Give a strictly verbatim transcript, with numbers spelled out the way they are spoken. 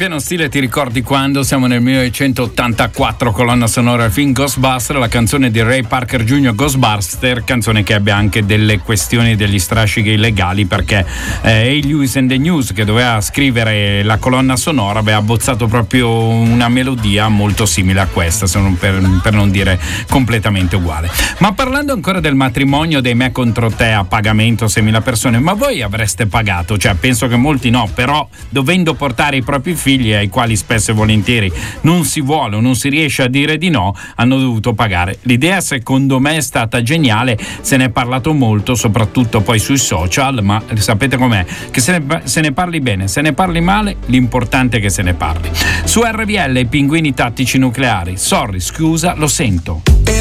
pieno stile, ti ricordi quando? Siamo nel millenovecentottantaquattro, colonna sonora del film Ghostbuster, la canzone di Ray Parker Junior Ghostbuster, canzone che abbia anche delle questioni, degli strascichi illegali, perché eh, Hey Lewis and the News, che doveva scrivere la colonna sonora, aveva abbozzato proprio una melodia molto simile a questa, se non per, per non dire completamente uguale. Ma parlando ancora del matrimonio dei Me contro te a pagamento seimila persone, ma voi avreste pagato? Cioè, penso che molti no, però dovendo portare i propri figli, ai quali spesso e volentieri non si vuole o non si riesce a dire di no, hanno dovuto pagare. L'idea secondo me è stata geniale, se ne è parlato molto, soprattutto poi sui social, ma sapete com'è? Che se ne, se ne parli bene, se ne parli male, l'importante è che se ne parli. Su R V L, i pinguini tattici nucleari. Sorry, scusa, lo sento.